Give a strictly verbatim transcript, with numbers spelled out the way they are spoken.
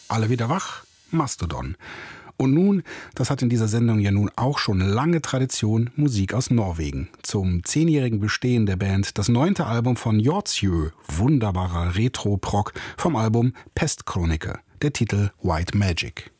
Alle wieder wach? Mastodon. Und nun, das hat in dieser Sendung ja nun auch schon lange Tradition, Musik aus Norwegen. Zum zehnjährigen Bestehen der Band das neunte Album von Hjortsjö, wunderbarer Retro-Prog vom Album Pestkroniker, der Titel White Magic.